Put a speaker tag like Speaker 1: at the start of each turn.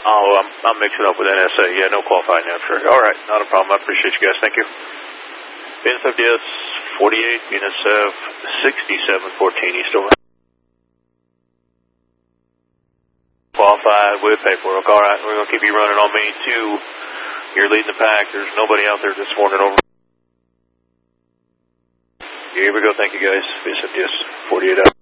Speaker 1: I'll mix it up with NSA. Yeah, no qualifying answer. All right, not a problem. I appreciate you guys. Thank you. NSFDS 48, NSF 6714 East over. Qualified with paperwork. All right, we're going to keep you running on main 2. You're leading the pack. There's nobody out there this morning over. Here we go. Thank you, guys. NSFDS 48 out.